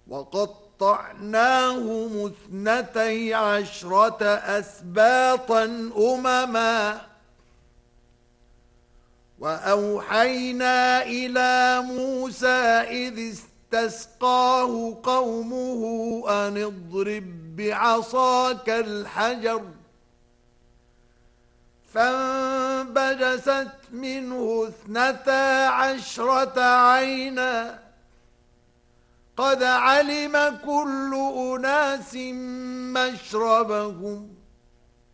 وقطعناهم 12 أسباطا أمما وأوحينا إلى موسى إذ استسقاه قومه أن اضرب بعصاك الحجر فانبجست منه 12 عينا قد علم كل أناس مشربهم